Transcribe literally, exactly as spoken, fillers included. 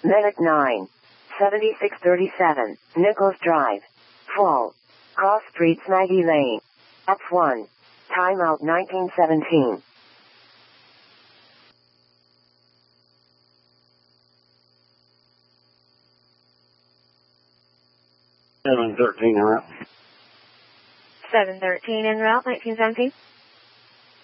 Medic nine. seventy-six thirty-seven, Nichols Drive. Full. Cross Street Snaggy Lane. F one. Timeout nineteen seventeen. seven thirteen en route. seven thirteen en route, nineteen seventeen.